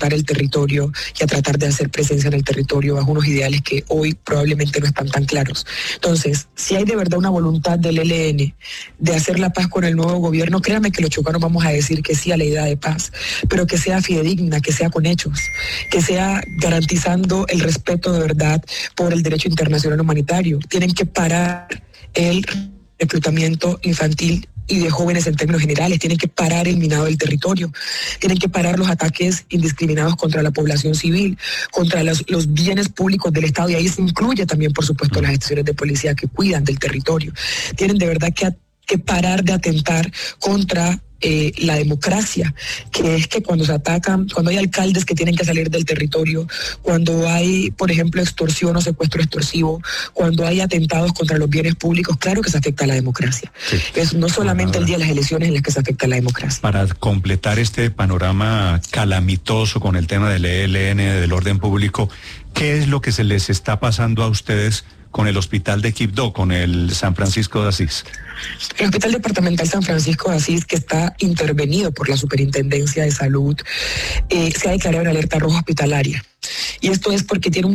el territorio y a tratar de hacer presencia en el territorio bajo unos ideales que hoy probablemente no están tan claros. Entonces, si hay de verdad una voluntad del ELN de hacer la paz con el nuevo gobierno, créanme que los chocanos vamos a decir que sí a la idea de paz, pero que sea fidedigna, que sea con hechos, que sea garantizando el respeto de verdad por el derecho internacional humanitario. Tienen que parar el reclutamiento infantil y de jóvenes en términos generales, tienen que parar el minado del territorio, tienen que parar los ataques indiscriminados contra la población civil, contra los bienes públicos del Estado, y ahí se incluye también, por supuesto, las estaciones de policía que cuidan del territorio. Tienen de verdad que parar de atentar contra la democracia, que es que cuando se atacan, cuando hay alcaldes que tienen que salir del territorio, cuando hay, por ejemplo, extorsión o secuestro extorsivo, cuando hay atentados contra los bienes públicos, claro que se afecta a la democracia. Sí. Es no solamente el día de las elecciones en las que se afecta a la democracia. Para completar este panorama calamitoso con el tema del ELN, del orden público, ¿qué es lo que se les está pasando a ustedes con el hospital de Quibdó, con el San Francisco de Asís? El Hospital Departamental San Francisco de Asís, que está intervenido por la Superintendencia de Salud, se ha declarado en alerta roja hospitalaria. Y esto es porque tiene un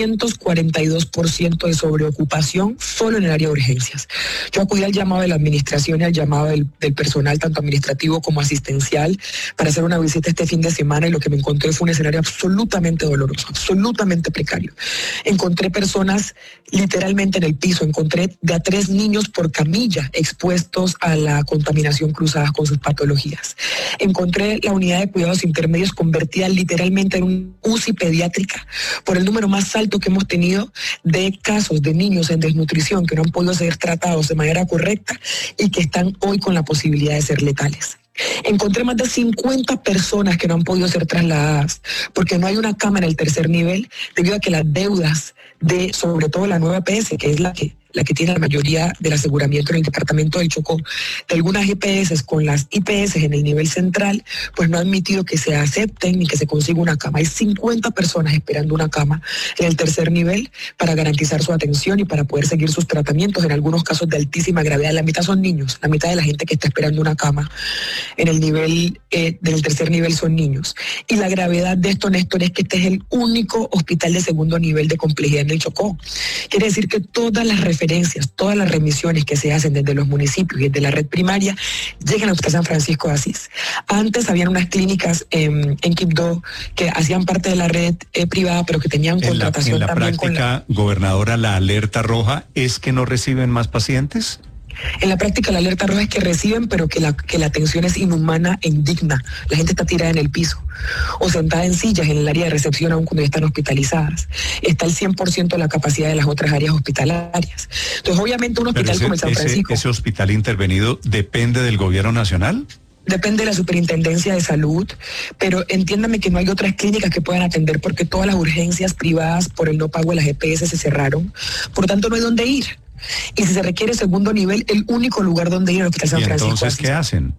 342% de sobreocupación solo en el área de urgencias. Yo acudí al llamado de la administración y al llamado del personal, tanto administrativo como asistencial, para hacer una visita este fin de semana, y lo que me encontré fue un escenario absolutamente doloroso, absolutamente precario. Encontré personas literalmente en el piso, encontré de a 3 niños por camilla expuestos a la contaminación cruzadas con sus patologías. Encontré la unidad de cuidados intermedios convertida literalmente en un UCI pediátrica por el número más alto que hemos tenido de casos de niños en desnutrición que no han podido ser tratados de manera correcta y que están hoy con la posibilidad de ser letales. Encontré más de 50 personas que no han podido ser trasladadas porque no hay una cama en el tercer nivel debido a que las deudas de, sobre todo la nueva EPS, que es la que tiene la mayoría del aseguramiento en el departamento del Chocó, de algunas EPS con las IPS en el nivel central, pues no ha admitido que se acepten ni que se consiga una cama. Hay 50 personas esperando una cama en el tercer nivel para garantizar su atención y para poder seguir sus tratamientos, en algunos casos de altísima gravedad. La mitad son niños, la mitad de la gente que está esperando una cama en el nivel del tercer nivel son niños. Y la gravedad de esto, Néstor, es que este es el único hospital de segundo nivel de complejidad en el Chocó. Quiere decir que todas las todas las remisiones que se hacen desde los municipios y desde la red primaria llegan al Hospital San Francisco de Asís. Antes habían unas clínicas en Quibdó que hacían parte de la red privada, pero que tenían contratación también con la... En la práctica, gobernadora, la alerta roja es que no reciben más pacientes. En la práctica la alerta roja es que reciben, pero que la atención es inhumana e indigna. La gente está tirada en el piso o sentada en sillas en el área de recepción aun cuando ya están hospitalizadas. Está el 100% de la capacidad de las otras áreas hospitalarias. Entonces, obviamente, un hospital como el San Francisco... ¿Ese hospital intervenido depende del gobierno nacional? Depende de la Superintendencia de Salud, pero entiéndame que no hay otras clínicas que puedan atender porque todas las urgencias privadas por el no pago de las EPS se cerraron. Por tanto, no hay dónde ir. Y si se requiere segundo nivel, el único lugar donde ir es el Hospital San Francisco. ¿Y entonces qué hacen?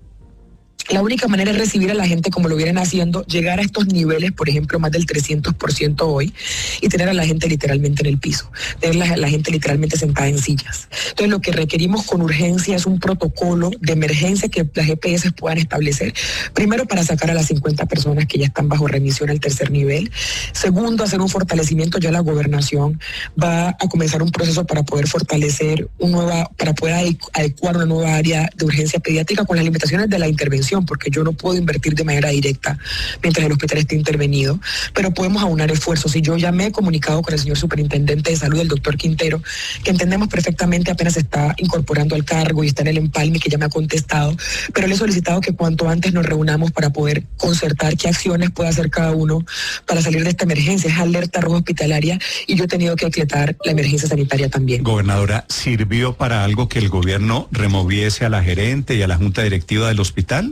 La única manera es recibir a la gente como lo vienen haciendo, llegar a estos niveles, por ejemplo, más del 300% hoy, y tener a la gente literalmente en el piso, tener a la gente literalmente sentada en sillas. Entonces, lo que requerimos con urgencia es un protocolo de emergencia que las EPS puedan establecer. Primero, para sacar a las 50 personas que ya están bajo remisión al tercer nivel. Segundo, hacer un fortalecimiento. Ya la gobernación va a comenzar un proceso para poder fortalecer para poder adecuar una nueva área de urgencia pediátrica con las limitaciones de la intervención, porque yo no puedo invertir de manera directa mientras el hospital esté intervenido, pero podemos aunar esfuerzos. Y yo ya me he comunicado con el señor Superintendente de Salud, el doctor Quintero, que entendemos perfectamente, apenas se está incorporando al cargo y está en el empalme, que ya me ha contestado, pero le he solicitado que cuanto antes nos reunamos para poder concertar qué acciones puede hacer cada uno para salir de esta emergencia. Es alerta roja hospitalaria y yo he tenido que decretar la emergencia sanitaria también. Gobernadora, ¿sirvió para algo que el gobierno removiese a la gerente y a la junta directiva del hospital?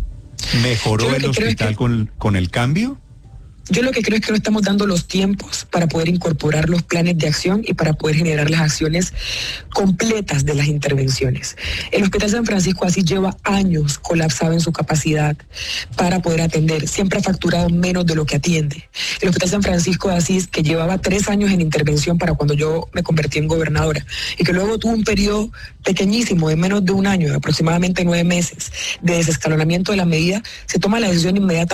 ¿Mejoró el hospital con el cambio? Yo lo que creo es que no estamos dando los tiempos para poder incorporar los planes de acción y para poder generar las acciones completas de las intervenciones. El Hospital San Francisco Asís lleva años colapsado en su capacidad para poder atender. Siempre ha facturado menos de lo que atiende. El Hospital San Francisco de Asís, que llevaba 3 años en intervención para cuando yo me convertí en gobernadora, y que luego tuvo un periodo pequeñísimo de menos de un año, de aproximadamente 9 meses, de desescalonamiento de la medida, se toma la decisión inmediata